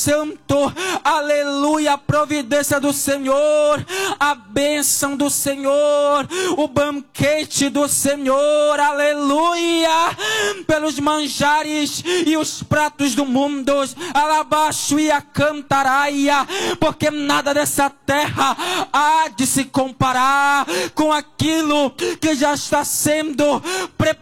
Santo, aleluia, a providência do Senhor, a bênção do Senhor, o banquete do Senhor, aleluia, pelos manjares e os pratos do mundo, alabaixo e a cantaraia, porque nada dessa terra há de se comparar com aquilo que já está sendo preparado